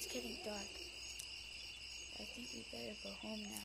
It's getting dark. I think we better go home now.